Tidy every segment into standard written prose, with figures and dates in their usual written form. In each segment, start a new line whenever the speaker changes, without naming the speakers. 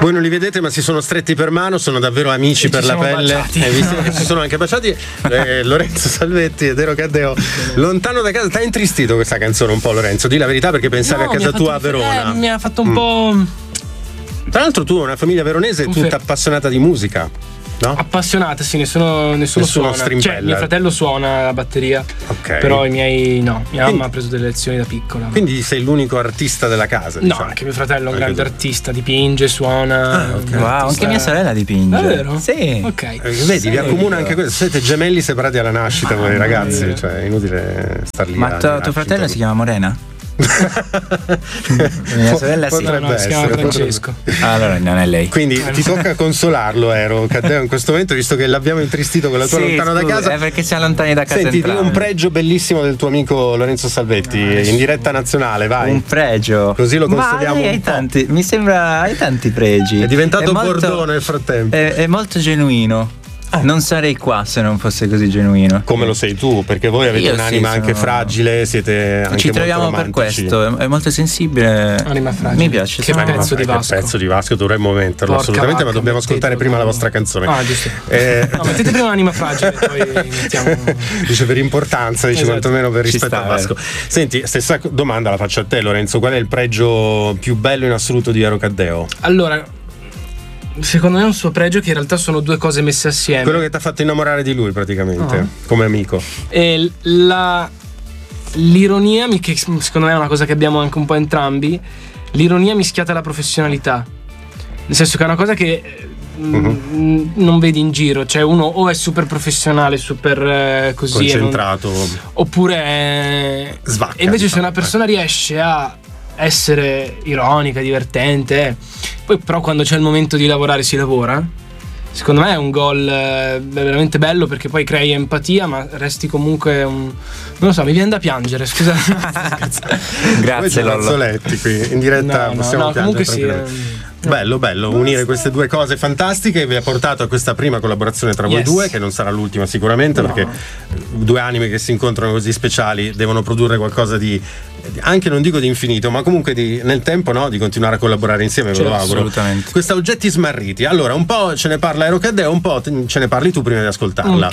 Voi non li vedete, ma si sono stretti per mano, sono davvero amici per la pelle. Si sono anche baciati. Lorenzo Salvetti ed Ero Caddeo. Lontano da casa. T'ha intristito questa canzone un po', Lorenzo? Di la verità, perché pensavi a casa tua a Verona.
Mi ha fatto un po'.
Tra l'altro tu hai una famiglia veronese tutta appassionata di musica. No?
Appassionata, sì, nessuno suona. Cioè, mio fratello suona la batteria, però i miei no. Mia mamma ha preso delle lezioni da piccola.
Quindi sei l'unico artista della casa?
No, diciamo. Anche mio fratello è un grande artista, dipinge, suona.
Wow, anche mia sorella dipinge.
Davvero?
Sì.
Ok.
Vedi, vi accomuna anche questo. Siete gemelli separati alla nascita, voi ragazzi, cioè è inutile star lì.
Ma tuo fratello si chiama Morena? Mia sorella
si chiama Francesco.
Allora non è lei.
Quindi ti tocca consolarlo, Ero Caddeo, in questo momento, visto che l'abbiamo intristito con la tua lontano da casa.
Perché siamo lontani da casa.
Senti, un pregio bellissimo del tuo amico Lorenzo Salvetti in diretta nazionale, vai.
Un pregio.
Così lo consoliamo.
Ma hai tanti, mi sembra hai tanti pregi.
È diventato Bordone nel frattempo.
È molto genuino. Non sarei qua se non fosse così genuino.
Come lo sei tu, perché voi avete un'anima anche fragile, siete anche
ci troviamo
molto
per questo, è molto sensibile.
Anima fragile.
Mi piace.
Che pezzo di Vasco.
Che pezzo di Vasco, dovremmo metterlo assolutamente, ma dobbiamo ascoltare prima la vostra canzone.
Giusto. No, mettete prima un'anima fragile, poi mettiamo.
Dice per importanza, dice quantomeno per rispetto a Vasco. Senti, stessa domanda la faccio a te, Lorenzo. Qual è il pregio più bello in assoluto di Ero Caddeo?
Allora, secondo me è un suo pregio che in realtà sono due cose messe assieme.
Quello che ti ha fatto innamorare di lui praticamente, come amico.
E l'ironia, che secondo me è una cosa che abbiamo anche un po' entrambi, l'ironia mischiata alla professionalità. Nel senso che è una cosa che non vedi in giro. Cioè uno o è super professionale, super così
concentrato,
oppure
svacca.
E invece se una persona riesce a essere ironica, divertente, poi però quando c'è il momento di lavorare si lavora, secondo me è un gol veramente bello, perché poi crei empatia ma resti comunque non lo so, mi viene da piangere, scusa.
Grazie Lollo.
Mazzoletti qui in diretta, possiamo piangere
comunque sì.
Bello, unire queste due cose fantastiche vi ha portato a questa prima collaborazione tra voi due, che non sarà l'ultima sicuramente, perché due anime che si incontrano così speciali devono produrre qualcosa di anche, non dico di infinito, ma comunque nel tempo, no? Di continuare a collaborare insieme, ve lo auguro.
Assolutamente.
Questa Oggetti Smarriti, allora un po' ce ne parla Ero Caddeo, un po' ce ne parli tu prima di ascoltarla.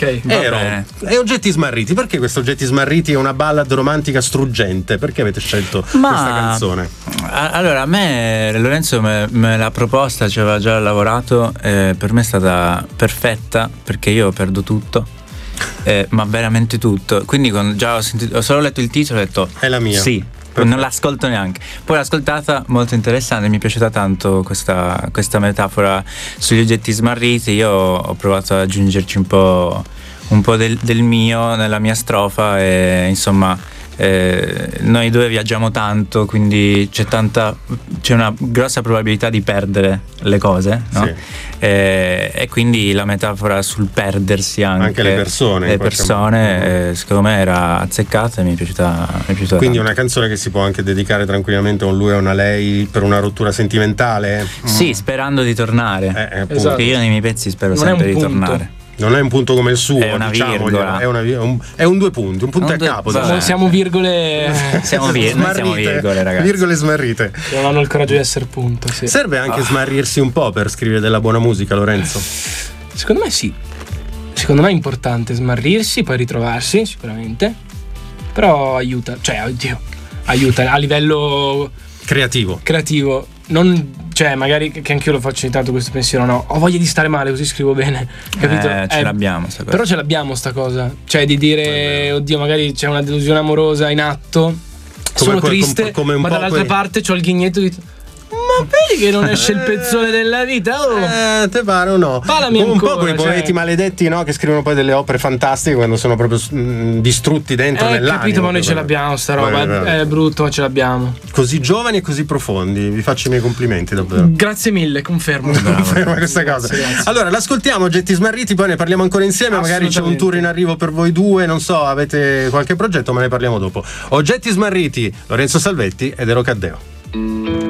E Oggetti Smarriti, perché questo Oggetti Smarriti è una ballad romantica struggente? Perché avete scelto questa canzone?
Allora, a me Lorenzo me l'ha proposta, ci aveva già lavorato, per me è stata perfetta, perché io perdo tutto. Ma veramente tutto. Quindi quando già ho solo letto il titolo, ho detto
è la mia.
Sì, non l'ascolto neanche. Poi l'ho ascoltata, molto interessante, mi è piaciuta tanto questa metafora sugli oggetti smarriti. Io ho provato ad aggiungerci un po' del mio nella mia strofa, e insomma noi due viaggiamo tanto, quindi c'è una grossa probabilità di perdere le cose, no?
Sì.
E quindi la metafora sul perdersi anche
le persone,
secondo me era azzeccata e mi è piaciuta
quindi
tanto.
Una canzone che si può anche dedicare tranquillamente a un lui e a una lei per una rottura sentimentale?
Sì, sperando di tornare,
esatto.
Perché io nei miei pezzi spero sempre di tornare.
Non è un punto come il suo,
è una virgola.
È un due punti, un punto a capo.
Siamo virgole.
Siamo virgole, ragazzi.
Virgole smarrite.
Non hanno il coraggio di essere punto. Sì.
Serve anche smarrirsi un po' per scrivere della buona musica, Lorenzo?
Secondo me sì. Secondo me è importante smarrirsi, poi ritrovarsi, sicuramente. Però aiuta. Cioè, aiuta a livello creativo. Non, cioè, magari che anch'io lo faccio ogni tanto questo pensiero, no, ho voglia di stare male così scrivo bene, capito?
Ce l'abbiamo sta cosa.
Però ce l'abbiamo sta cosa, cioè di dire oddio, magari c'è una delusione amorosa in atto, sono triste, ma dall'altra parte c'ho il ghignetto di ma vedi che non esce il pezzone della vita?
Te pare o no?
Parlami
un
ancora,
po' quei poeti maledetti, no? Che scrivono poi delle opere fantastiche quando sono proprio distrutti dentro nell'animo.
Capito, ma noi ce l'abbiamo sta roba, è brutto, ma ce l'abbiamo.
Così giovani e così profondi, vi faccio i miei complimenti davvero.
Grazie mille, confermo
questa cosa.
Grazie.
Allora l'ascoltiamo, Oggetti Smarriti, poi ne parliamo ancora insieme, magari c'è un tour in arrivo per voi due, non so, avete qualche progetto, ma ne parliamo dopo. Oggetti Smarriti, Lorenzo Salvetti ed Ero Caddeo.